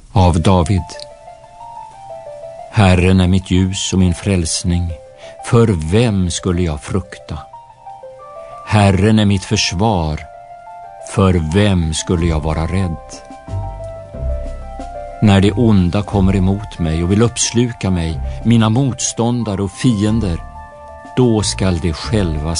Av David. Herren är mitt ljus och min frälsning. För vem skulle jag frukta? Herren är mitt försvar. För vem skulle jag vara rädd? När det onda kommer emot mig och vill uppsluka mig, mina motståndare och fiender, då skall de själva